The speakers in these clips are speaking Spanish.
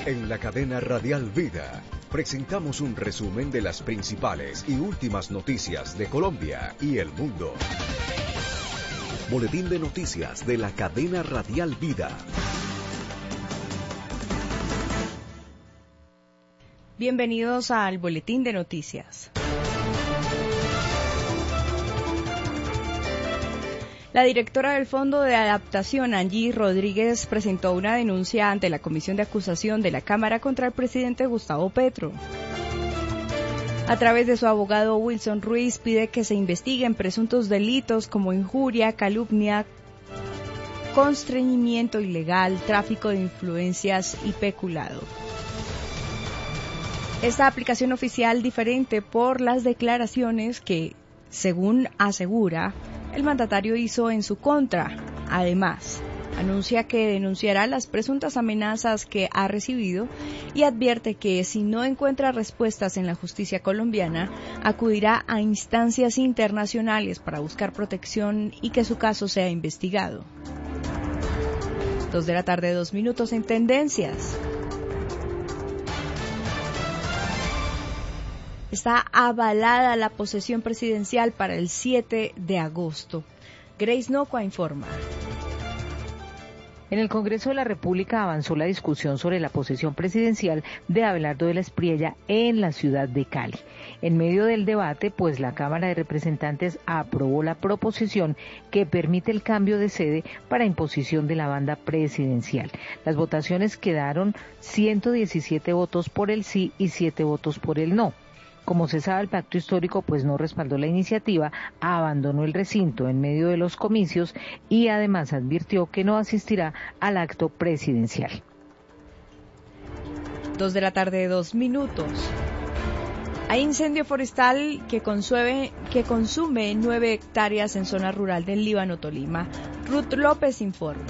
En la cadena Radial Vida presentamos un resumen de las principales y últimas noticias de Colombia y el mundo. Boletín de noticias de la cadena Radial Vida. Bienvenidos al Boletín de Noticias. La directora del Fondo de Adaptación, Angie Rodríguez, presentó una denuncia ante la Comisión de Acusación de la Cámara contra el presidente Gustavo Petro. A través de su abogado Wilson Ruiz, pide que se investiguen presuntos delitos como injuria, calumnia, constreñimiento ilegal, tráfico de influencias y peculado. Esta aplicación oficial diferente por las declaraciones que, según asegura, el mandatario hizo en su contra. Además, anuncia que denunciará las presuntas amenazas que ha recibido y advierte que si no encuentra respuestas en la justicia colombiana, acudirá a instancias internacionales para buscar protección y que su caso sea investigado. 2:02 p.m. en Tendencias. Está avalada la posesión presidencial para el 7 de agosto. Grace Nocua informa. En el Congreso de la República avanzó la discusión sobre la posesión presidencial de Abelardo de la Espriella en la ciudad de Cali. En medio del debate, pues la Cámara de Representantes aprobó la proposición que permite el cambio de sede para imposición de la banda presidencial. Las votaciones quedaron 117 votos por el sí y 7 votos por el no. Como se sabe, el pacto histórico pues no respaldó la iniciativa, abandonó el recinto en medio de los comicios y además advirtió que no asistirá al acto presidencial. 2:02 p.m. Hay incendio forestal que consume 9 hectáreas en zona rural del Líbano, Tolima. Ruth López informa.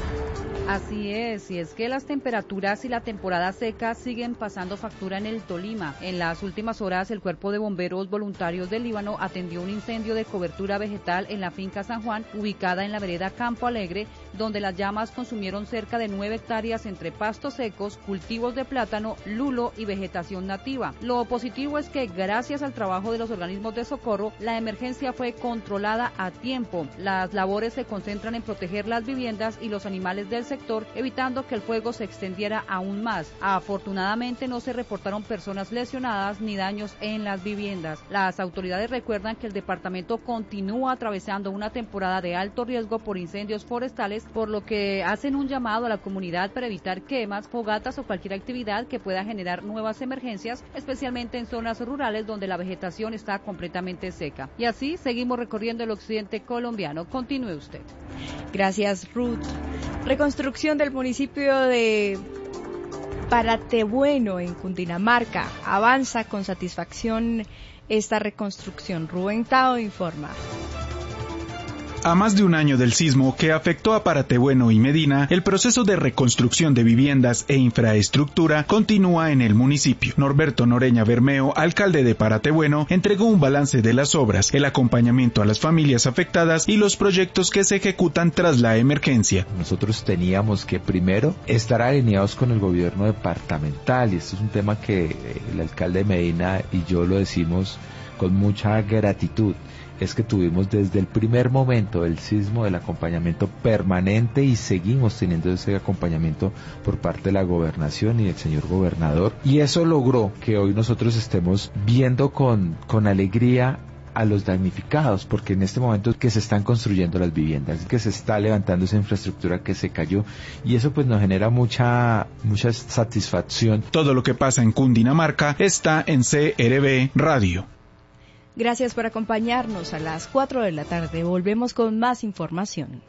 Así es, y es que las temperaturas y la temporada seca siguen pasando factura en el Tolima. En las últimas horas, el Cuerpo de Bomberos Voluntarios del Líbano atendió un incendio de cobertura vegetal en la finca San Juan, ubicada en la vereda Campo Alegre, donde las llamas consumieron cerca de 9 hectáreas entre pastos secos, cultivos de plátano, lulo y vegetación nativa. Lo positivo es que, gracias al trabajo de los organismos de socorro, la emergencia fue controlada a tiempo. Las labores se concentran en proteger las viviendas y los animales del sector, evitando que el fuego se extendiera aún más. Afortunadamente no se reportaron personas lesionadas ni daños en las viviendas. Las autoridades recuerdan que el departamento continúa atravesando una temporada de alto riesgo por incendios forestales, por lo que hacen un llamado a la comunidad para evitar quemas, fogatas o cualquier actividad que pueda generar nuevas emergencias, especialmente en zonas rurales donde la vegetación está completamente seca. Y así seguimos recorriendo el occidente colombiano. Continúe usted. Gracias, Ruth. Reconstrucción del municipio de Paratebueno en Cundinamarca. Avanza con satisfacción esta reconstrucción. Rubén Tao informa. A más de un año del sismo que afectó a Paratebueno y Medina, el proceso de reconstrucción de viviendas e infraestructura continúa en el municipio. Norberto Noreña Bermeo, alcalde de Paratebueno, entregó un balance de las obras, el acompañamiento a las familias afectadas y los proyectos que se ejecutan tras la emergencia. Nosotros teníamos que primero estar alineados con el gobierno departamental, y esto es un tema que el alcalde de Medina y yo lo decimos con mucha gratitud. Es que tuvimos desde el primer momento del sismo el acompañamiento permanente y seguimos teniendo ese acompañamiento por parte de la gobernación y del señor gobernador, y eso logró que hoy nosotros estemos viendo con alegría a los damnificados, porque en este momento es que se están construyendo las viviendas, que se está levantando esa infraestructura que se cayó, y eso pues nos genera mucha satisfacción. Todo lo que pasa en Cundinamarca está en CRB Radio. Gracias por acompañarnos. A las 4 de la tarde volvemos con más información.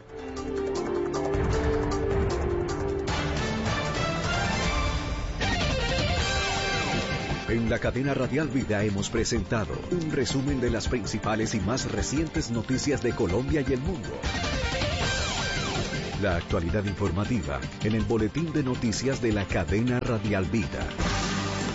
En la cadena Radial Vida hemos presentado un resumen de las principales y más recientes noticias de Colombia y el mundo. La actualidad informativa en el Boletín de Noticias de la cadena Radial Vida.